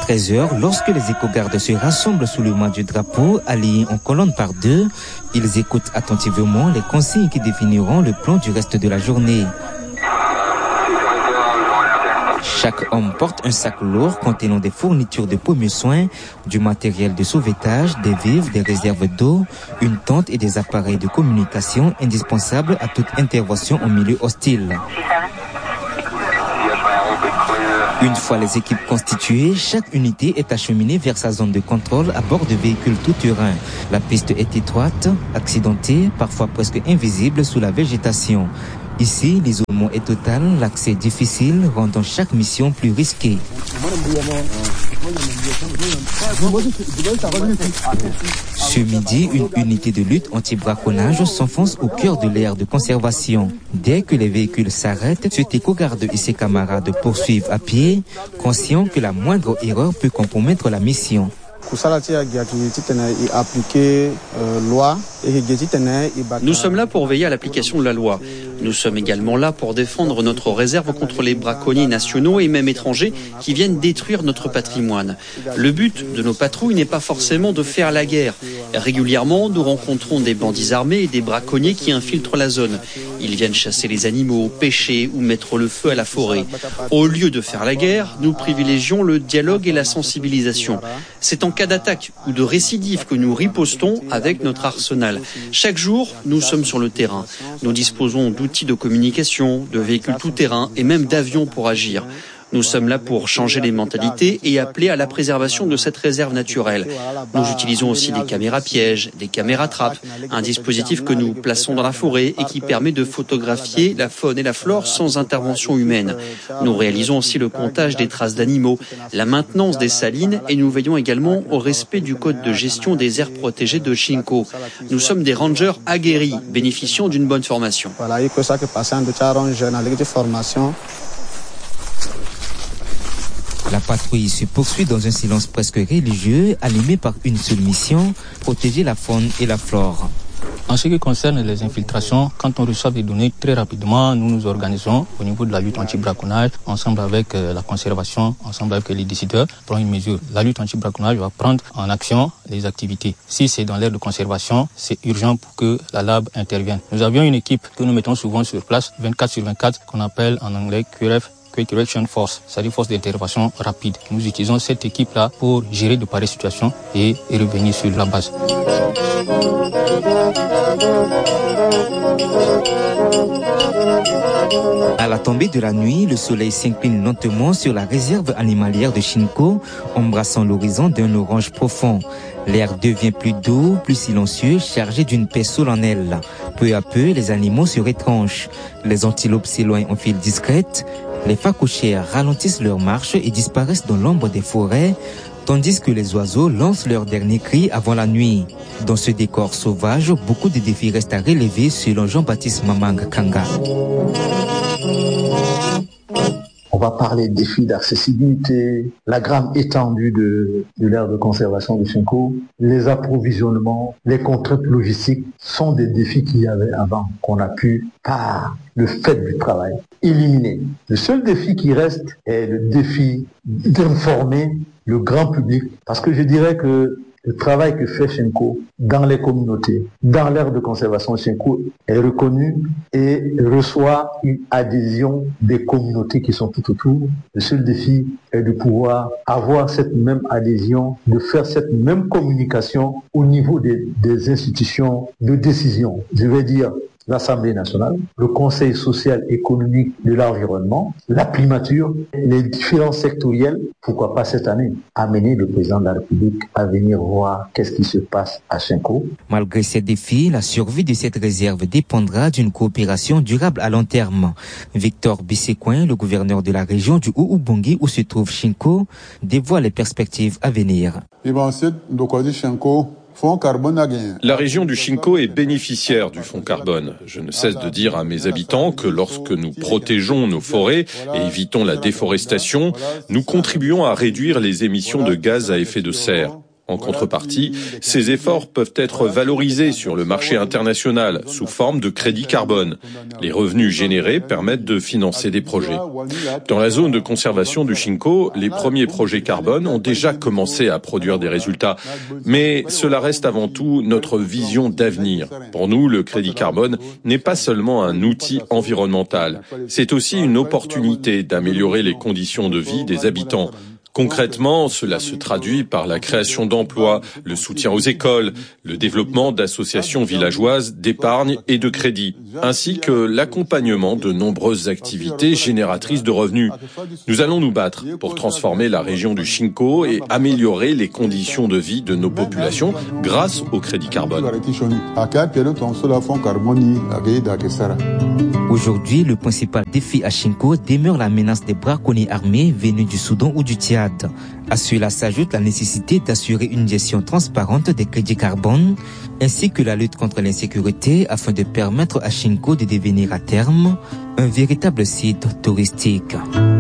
13h, lorsque les éco-gardes se rassemblent sous le mât du drapeau, alliés en colonne par deux, ils écoutent attentivement les consignes qui définiront le plan du reste de la journée. Chaque homme porte un sac lourd contenant des fournitures de premiers soins, du matériel de sauvetage, des vivres, des réserves d'eau, une tente et des appareils de communication indispensables à toute intervention en milieu hostile. Une fois les équipes constituées, chaque unité est acheminée vers sa zone de contrôle à bord de véhicules tout-terrain. La piste est étroite, accidentée, parfois presque invisible sous la végétation. Ici, l'isolement est total, l'accès difficile, rendant chaque mission plus risquée. Ce midi, une unité de lutte anti-braconnage s'enfonce au cœur de l'aire de conservation. Dès que les véhicules s'arrêtent, cet éco-garde et ses camarades poursuivent à pied, conscients que la moindre erreur peut compromettre la mission. Nous sommes là pour veiller à l'application de la loi. Nous sommes également là pour défendre notre réserve contre les braconniers nationaux et même étrangers qui viennent détruire notre patrimoine. Le but de nos patrouilles n'est pas forcément de faire la guerre. Régulièrement, nous rencontrons des bandits armés et des braconniers qui infiltrent la zone. Ils viennent chasser les animaux, pêcher ou mettre le feu à la forêt. Au lieu de faire la guerre, nous privilégions le dialogue et la sensibilisation. C'est en cas d'attaque ou de récidive que nous ripostons avec notre arsenal. Chaque jour, nous sommes sur le terrain. Nous disposons d'outils de communication, de véhicules tout-terrain et même d'avions pour agir. Nous sommes là pour changer les mentalités et appeler à la préservation de cette réserve naturelle. Nous utilisons aussi des caméras pièges, des caméras trappes, un dispositif que nous plaçons dans la forêt et qui permet de photographier la faune et la flore sans intervention humaine. Nous réalisons aussi le comptage des traces d'animaux, la maintenance des salines et nous veillons également au respect du code de gestion des aires protégées de Chinko. Nous sommes des rangers aguerris, bénéficiant d'une bonne formation. La patrouille se poursuit dans un silence presque religieux, animé par une seule mission, protéger la faune et la flore. En ce qui concerne les infiltrations, quand on reçoit des données, très rapidement, nous nous organisons au niveau de la lutte anti-braconnage, ensemble avec la conservation, ensemble avec les décideurs, pour une mesure. La lutte anti-braconnage va prendre en action les activités. Si c'est dans l'aire de conservation, c'est urgent pour que la LAB intervienne. Nous avions une équipe que nous mettons souvent sur place, 24/24, qu'on appelle en anglais QRF, Quick Reaction Force, c'est-à-dire force d'intervention rapide. Nous utilisons cette équipe-là pour gérer de pareilles situations et revenir sur la base. À la tombée de la nuit, le soleil s'incline lentement sur la réserve animalière de Chinko, embrassant l'horizon d'un orange profond. L'air devient plus doux, plus silencieux, chargé d'une paix solennelle. Peu à peu, les animaux se retranchent. Les antilopes s'éloignent en file discrète. Les phacochères ralentissent leur marche et disparaissent dans l'ombre des forêts, tandis que les oiseaux lancent leur dernier cri avant la nuit. Dans ce décor sauvage, beaucoup de défis restent à relever selon Jean-Baptiste Mamang Kanga. On va parler des défis d'accessibilité, la grande étendue de l'aire de conservation de Chinko, les approvisionnements, les contraintes logistiques sont des défis qu'il y avait avant, qu'on a pu, par le fait du travail, éliminer. Le seul défi qui reste est le défi d'informer le grand public, parce que je dirais que le travail que fait Chinko dans les communautés, dans l'aire de conservation de Chinko est reconnu et reçoit une adhésion des communautés qui sont tout autour. Le seul défi est de pouvoir avoir cette même adhésion, de faire cette même communication au niveau des institutions de décision. Je vais dire l'Assemblée nationale, le Conseil social économique de l'environnement, la primature, les différents sectoriels, pourquoi pas cette année, amener le président de la République à venir voir qu'est-ce qui se passe à Chinko. Malgré ces défis, la survie de cette réserve dépendra d'une coopération durable à long terme. Victor Bissécoin, le gouverneur de la région du Oubongi où se trouve Chinko, dévoile les perspectives à venir. La région du Chinko est bénéficiaire du fonds carbone. Je ne cesse de dire à mes habitants que lorsque nous protégeons nos forêts et évitons la déforestation, nous contribuons à réduire les émissions de gaz à effet de serre. En contrepartie, ces efforts peuvent être valorisés sur le marché international sous forme de crédit carbone. Les revenus générés permettent de financer des projets. Dans la zone de conservation du Chinko, les premiers projets carbone ont déjà commencé à produire des résultats. Mais cela reste avant tout notre vision d'avenir. Pour nous, le crédit carbone n'est pas seulement un outil environnemental. C'est aussi une opportunité d'améliorer les conditions de vie des habitants. Concrètement, cela se traduit par la création d'emplois, le soutien aux écoles, le développement d'associations villageoises d'épargne et de crédit, ainsi que l'accompagnement de nombreuses activités génératrices de revenus. Nous allons nous battre pour transformer la région du Chinko et améliorer les conditions de vie de nos populations grâce au crédit carbone. Aujourd'hui, le principal défi à Chinko demeure la menace des braconniers armés venus du Soudan ou du Tchad. À cela s'ajoute la nécessité d'assurer une gestion transparente des crédits carbone, ainsi que la lutte contre l'insécurité afin de permettre à Chinko de devenir à terme un véritable site touristique.